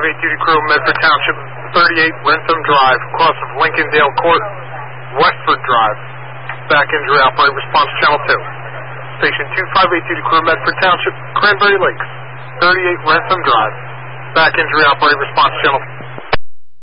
duty crew, Medford Township, 38 Rentham Drive, cross of Lincolndale Court, Westford Drive. Back injury operator, response channel 2. Station 258 duty crew, Medford Township, Cranberry Lakes, 38 Rentham Drive. Back injury operator, response channel